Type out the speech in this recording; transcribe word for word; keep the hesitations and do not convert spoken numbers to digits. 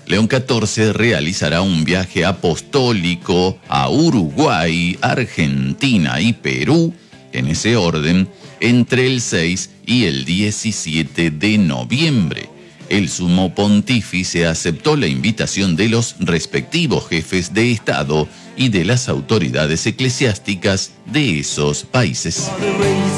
León catorce realizará un viaje apostólico a Uruguay, Argentina y Perú, en ese orden, entre el seis y el diecisiete de noviembre. El sumo pontífice aceptó la invitación de los respectivos jefes de Estado y de las autoridades eclesiásticas de esos países.